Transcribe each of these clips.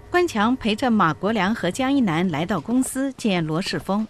关强陪着马国良和江一南来到公司见罗世峰。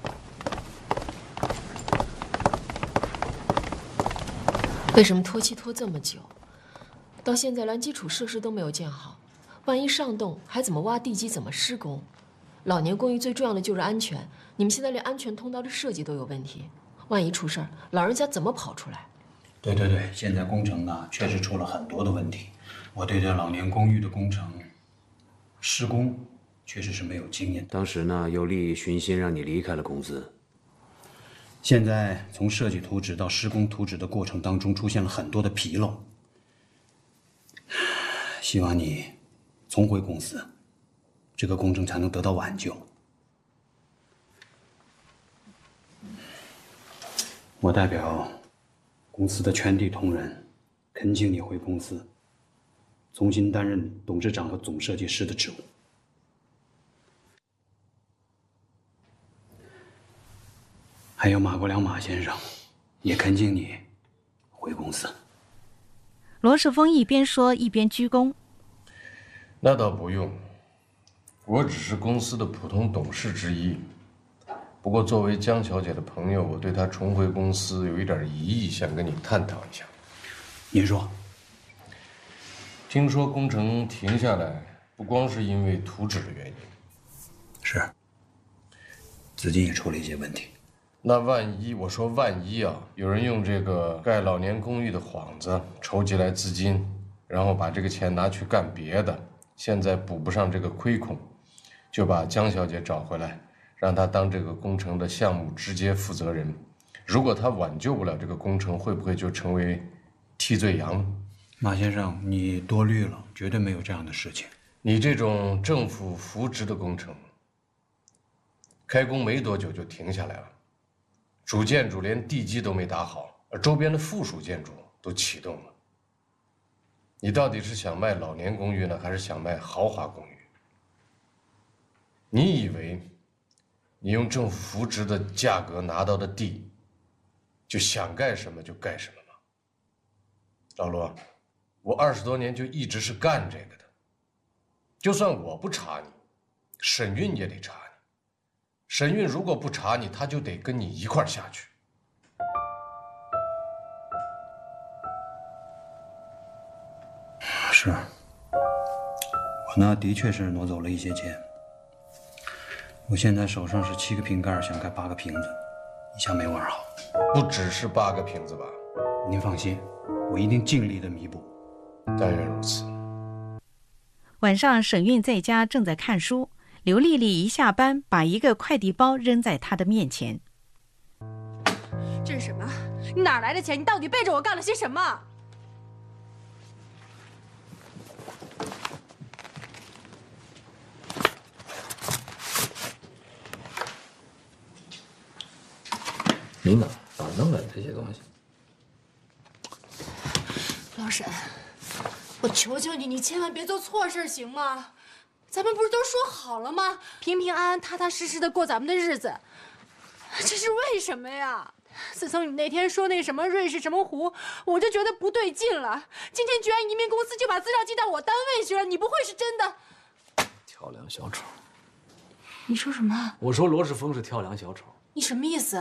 为什么拖期拖这么久？到现在连基础设施都没有建好，万一上洞还怎么挖地基，怎么施工？老年公寓最重要的就是安全，你们现在连安全通道的设计都有问题，万一出事儿，老人家怎么跑出来？ 对，现在工程呢确实出了很多的问题。我对这老年公寓的工程施工确实是没有经验。 当时呢，有利寻心让你离开了公司。 现在从设计图纸到施工图纸的过程当中出现了很多的纰漏，希望你重回公司，这个工程才能得到挽救。我代表公司的全体同仁，恳请你回公司，重新担任董事长和总设计师的职务。还有马国良马先生，也恳请你回公司。 罗世峰一边说一边鞠躬。 那倒不用，我只是公司的普通董事之一。不过作为江小姐的朋友，我对她重回公司有一点疑义，想跟你探讨一下。 您说。 听说工程停下来，不光是因为图纸的原因， 是，资金也出了一些问题。 那万一，我说万一啊，有人用这个盖老年公寓的幌子筹集来资金，然后把这个钱拿去干别的，现在补不上这个亏空，就把江小姐找回来，让她当这个工程的项目直接负责人。如果她挽救不了这个工程，会不会就成为替罪羊？ 马先生，你多虑了，绝对没有这样的事情。 你这种政府扶植的工程，开工没多久就停下来了，主建筑连地基都没打好，而周边的附属建筑都启动了。你到底是想卖老年公寓呢，还是想卖豪华公寓？你以为你用政府扶植的价格拿到的地，就想盖什么就盖什么吗？老罗，我20多年就一直是干这个的，就算我不查你，审运也得查你。审运如果不查你，他就得跟你一块儿下去。 是，我呢的确是挪走了一些钱。我现在手上是7个瓶盖，想盖8个瓶子，一下没玩好。 不只是8个瓶子吧？ 您放心，我一定尽力的弥补。 但愿如此。 晚上，沈运在家正在看书，刘丽丽一下班，把一个快递包扔在她的面前。 这是什么？你哪来的钱？你到底背着我干了些什么？ 你哪弄来的这些东西？ 老沈，我求求你，你千万别做错事，行吗？咱们不是都说好了吗？平平安安、踏踏实实的过咱们的日子，这是为什么呀？自从你那天说那什么瑞士什么湖，我就觉得不对劲了。今天居然移民公司就把资料寄到我单位去了，你不会是真的？ 跳梁小丑。 你说什么？ 我说罗世峰是跳梁小丑。 你什么意思？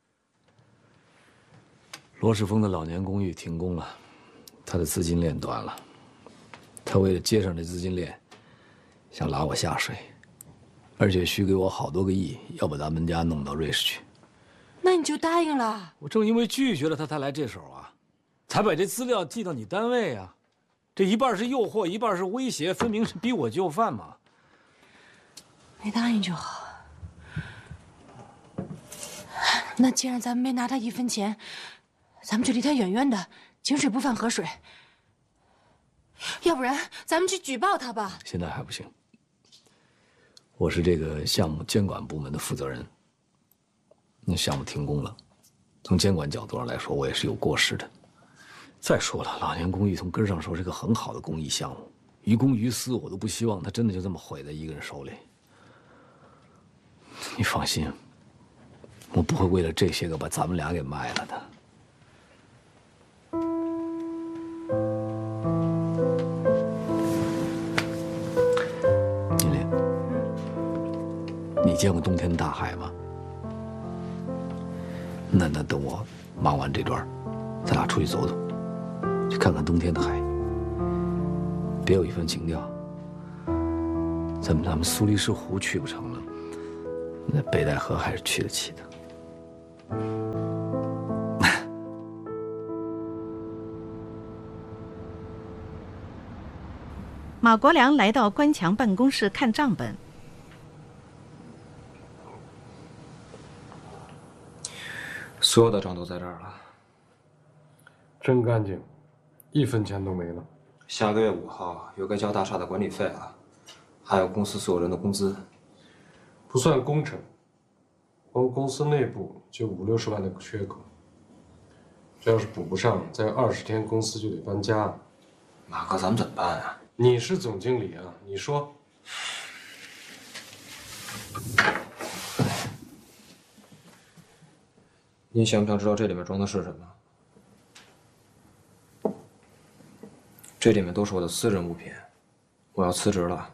罗世峰的老年公寓停工了，他的资金链断了，他为了接上这资金链，想拉我下水，而且许给我好多个亿，要把咱们家弄到瑞士去。 那你就答应了？ 我正因为拒绝了他才来这手啊，才把这资料寄到你单位啊。这一半是诱惑，一半是威胁，分明是逼我就范嘛。 没答应就好。那既然咱们没拿他1分钱，咱们就离他远远的，井水不犯河水。要不然，咱们去举报他吧。 现在还不行。我是这个项目监管部门的负责人。那项目停工了，从监管角度上来说，我也是有过失的。再说了，老年公寓从根上说是个很好的公益项目，于公于私，我都不希望它真的就这么毁在一个人手里。你放心，我不会为了这些个把咱们俩给卖了的。 你见过冬天的大海吗？那等我忙完这段，咱俩出去走走，去看看冬天的海。别有一番情调。咱们苏黎世湖去不成了，那北戴河还是去得起的。 马国良来到关强办公室看账本。 所有的账都在这儿了， 真干净，一分钱都没了。 下个月5号有该交大厦的管理费了，还有公司所有人的工资。 不算工程，光公司内部就50-60万的缺口，这要是补不上，再20天公司就得搬家。 马哥，咱们怎么办啊？ 你是总经理啊，你说。 你想不想知道这里面装的是什么？这里面都是我的私人物品，我要辞职了。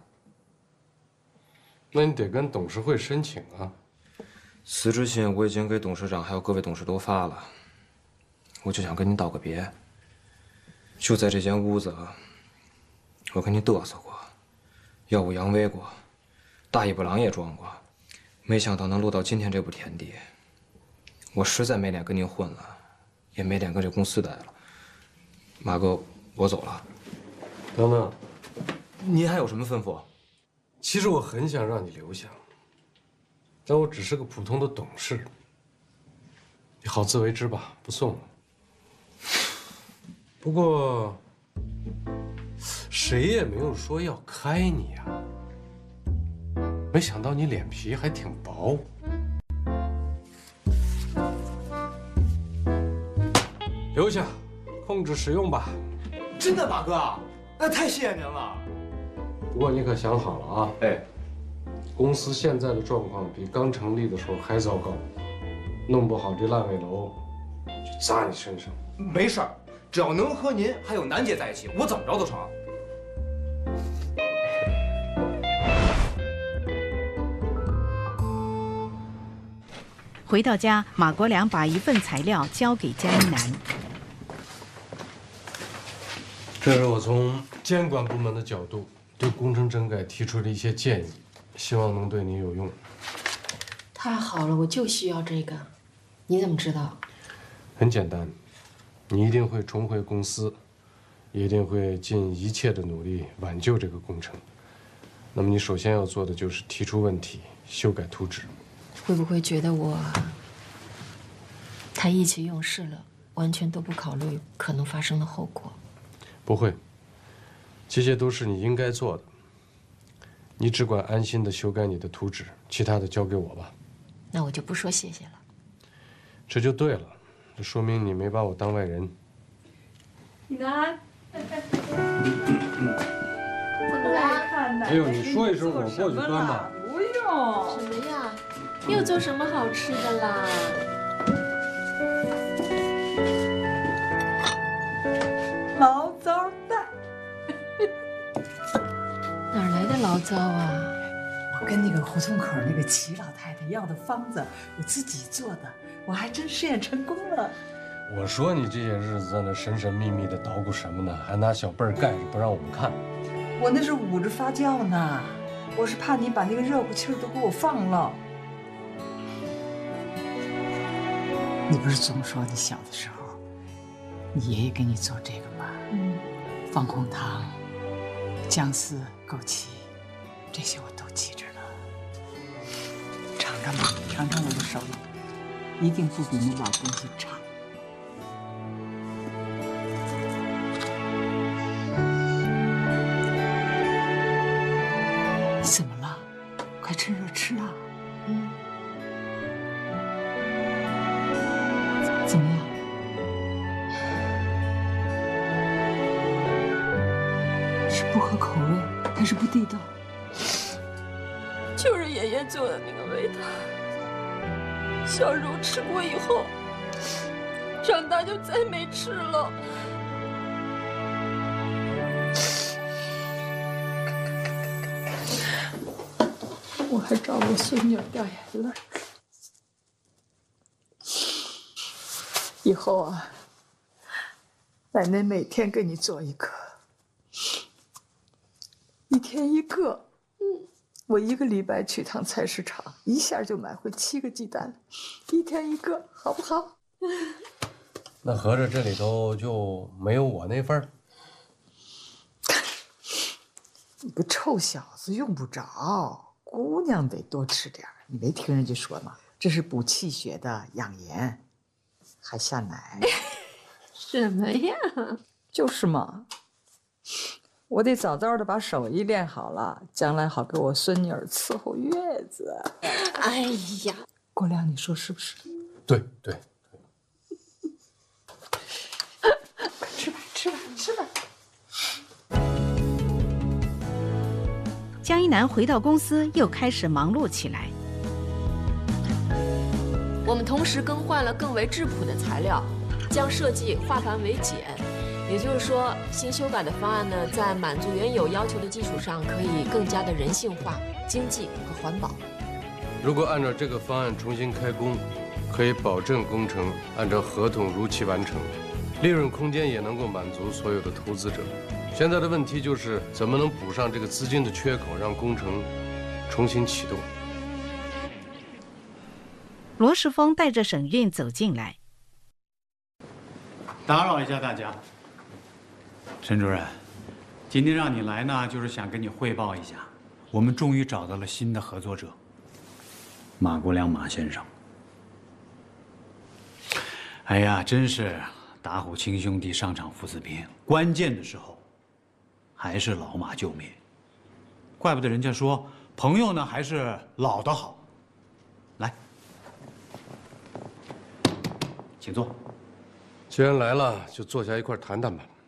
那你得跟董事会申请啊。 辞职信我已经给董事长还有各位董事都发了，我就想跟您道个别。就在这间屋子，我跟您嘚瑟过，耀武扬威过，大尾巴狼也撞过，没想到能落到今天这步田地。我实在没脸跟您混了，也没脸跟这公司待了。马哥，我走了。 等等， 您还有什么吩咐？ 其实我很想让你留下，但我只是个普通的董事。你好自为之吧，不送了。不过，谁也没有说要开你呀。没想到你脸皮还挺薄。留下，控制使用吧。 真的，马哥，那太谢谢您了。 不过你可想好了啊！ 哎， 公司现在的状况比刚成立的时候还糟糕，弄不好这烂尾楼就砸你身上。 没事儿，只要能和您还有楠姐在一起，我怎么着都成。 回到家，马国良把一份材料交给江一南。 这是我从监管部门的角度对工程整改提出的一些建议，希望能对你有用。 太好了，我就需要这个。你怎么知道？ 很简单，你一定会重回公司，一定会尽一切的努力挽救这个工程。那么你首先要做的就是提出问题，修改图纸。 会不会觉得我太意气用事了，完全都不考虑可能发生的后果？ 不会，这些都是你应该做的。你只管安心的修改你的图纸，其他的交给我吧。 那我就不说谢谢了。 这就对了，这说明你没把我当外人。 你呢？ 怎么了？ 哎呦，你说一声，我过去端吧。 不用。 什么呀？又做什么好吃的啦？ 醪糟蛋。 哪来的醪糟啊？ 我跟那个胡同口那个齐老太太要的方子，我自己做的，我还真试验成功了。 我说你这些日子在那神神秘秘的捣鼓什么呢？还拿小被儿盖着不让我们看。 我那是捂着发酵呢，我是怕你把那个热乎气儿都给我放了。你不是总说你小的时候，你爷爷给你做这个吗？放红糖、姜丝、枸杞，这些我都记着呢。尝尝吧，尝尝我的手艺，一定不比你老东西差。你怎么了？快趁热吃啊！怎么样？是不合口味，还是不地道？ 就是爷爷做的那个味道。小时候吃过以后，长大就再没吃了。 我还找我孙女掉眼泪。以后啊，奶奶每天给你做一个，一天一个。我1个礼拜去趟菜市场，一下就买回7个鸡蛋，一天一个，好不好？ 那合着这里头就没有我那份儿？ 你个臭小子，用不着。姑娘得多吃点儿。你没听人家说吗？这是补气血的，养颜，还下奶。 什么呀？ 就是嘛。我得早早的把手艺练好了，将来好给我孙女儿伺候月子。 哎呀， 国良，你说是不是？ 对对。 快吃吧，吃吧，吃吧。 江一南回到公司，又开始忙碌起来。 我们同时更换了更为质朴的材料，将设计化繁为简。也就是说，新修改的方案呢，在满足原有要求的基础上，可以更加的人性化、经济和环保。 如果按照这个方案重新开工，可以保证工程按照合同如期完成，利润空间也能够满足所有的投资者。现在的问题就是怎么能补上这个资金的缺口，让工程重新启动。 罗时丰带着沈韵走进来， 打扰一下大家。陈主任，今天让你来呢，就是想跟你汇报一下，我们终于找到了新的合作者，马国良马先生。哎呀，真是打虎亲兄弟，上场父子兵，关键的时候还是老马救命，怪不得人家说朋友呢还是老的好。来，请坐。 既然来了，就坐下一块谈谈吧。